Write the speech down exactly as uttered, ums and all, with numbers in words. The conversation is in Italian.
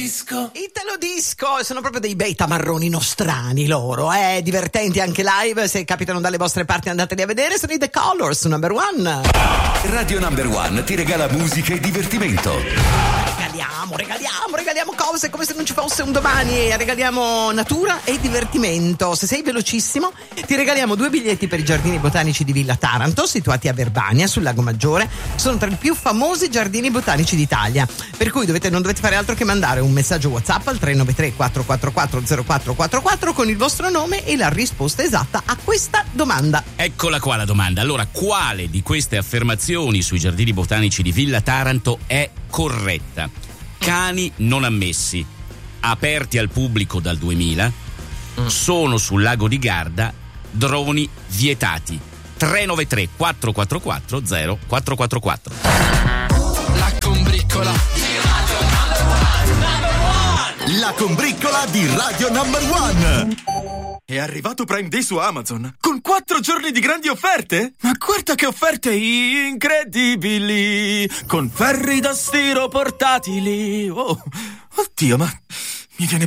disco. Italo disco, sono proprio dei bei tamarroni nostrani loro, eh, divertenti anche live, se capitano dalle vostre parti andateli a vedere, sono i The Colors, number one. Radio Number One ti regala musica e divertimento. Regaliamo, regaliamo, regaliamo cose come se non ci fosse un domani, regaliamo natura e divertimento. Se sei velocissimo ti regaliamo due biglietti per i giardini botanici di Villa Taranto, situati a Verbania sul Lago Maggiore. Sono tra i più famosi giardini botanici d'Italia, per cui dovete, non dovete fare altro che mandare un messaggio WhatsApp al tre nove tre quattro quattro quattro zero quattro quattro quattro con il vostro nome e la risposta esatta a questa domanda. Eccola qua la domanda. Allora, quale di queste affermazioni sui giardini botanici di Villa Taranto è corretta? Cani non ammessi, aperti al pubblico dal duemila, sono sul lago di Garda, droni vietati. tre nove tre quattro quattro quattro zero quattro quattro quattro. La combriccola di Radio Number One. La combriccola di Radio Number One. È arrivato Prime Day su Amazon con quattro giorni di grandi offerte? Ma guarda che offerte incredibili! Con ferri da stiro portatili. Oh, oddio, ma mi viene